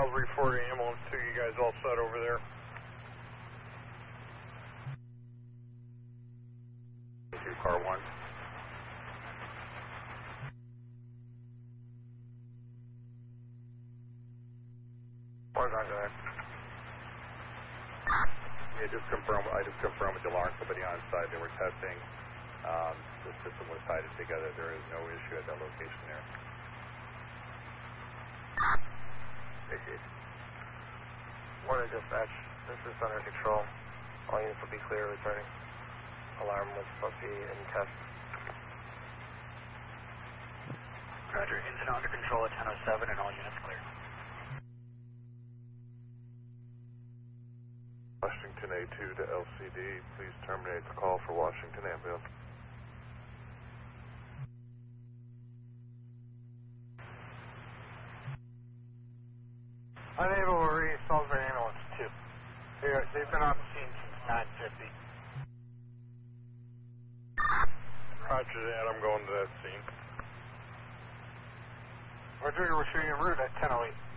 reporting ambulance 2, you guys all set over there? Car 1. Where's on that? Yeah, I just confirmed with DeLawrence, somebody on site, they were testing. The system was tied together. There is no issue at that location there. Thank you. Warner dispatch, this is under control. All units will be clear returning. Alarm was supposed to be in test. Roger, incident under control at 10:07 and all units clear. Washington A2 to LCD, please terminate the call for Washington ambulance. Unable to reach Salisbury ambulance 2. They've been on the scene since 9:50. Roger that, I'm going to that scene. Roger, we're shooting en route at 10:08.